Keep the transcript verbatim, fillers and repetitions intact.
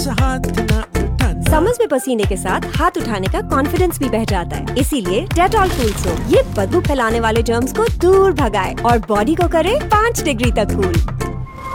हाथ ना उठाना। समझ में पसीने के साथ हाथ उठाने का कॉन्फिडेंस भी बह जाता है, इसीलिए डेटॉल कूल सोप ये बदबू फैलाने वाले जर्म्स को दूर भगाए और बॉडी को करे पाँच डिग्री तक कूल।